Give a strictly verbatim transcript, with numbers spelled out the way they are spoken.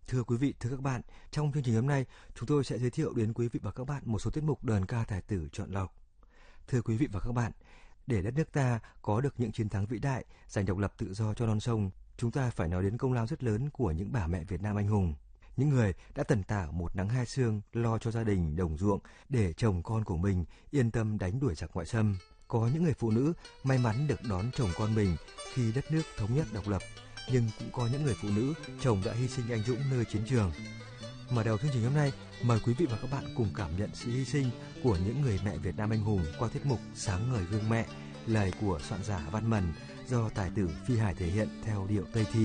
Thưa quý vị, thưa các bạn, trong chương trình hôm nay, chúng tôi sẽ giới thiệu đến quý vị và các bạn một số tiết mục đờn ca tài tử chọn lọc. Thưa quý vị và các bạn, để đất nước ta có được những chiến thắng vĩ đại, giành độc lập tự do cho non sông, chúng ta phải nói đến công lao rất lớn của những bà mẹ Việt Nam anh hùng. Những người đã tần tảo một nắng hai sương lo cho gia đình đồng ruộng để chồng con của mình yên tâm đánh đuổi giặc ngoại xâm. Có những người phụ nữ may mắn được đón chồng con mình khi đất nước thống nhất độc lập, nhưng cũng có những người phụ nữ chồng đã hy sinh anh dũng nơi chiến trường. Mở đầu chương trình hôm nay, mời quý vị và các bạn cùng cảm nhận sự hy sinh của những người mẹ Việt Nam anh hùng qua tiết mục Sáng ngời gương mẹ, lời của soạn giả Văn Mần do tài tử Phi Hải thể hiện theo điệu Tây Thi.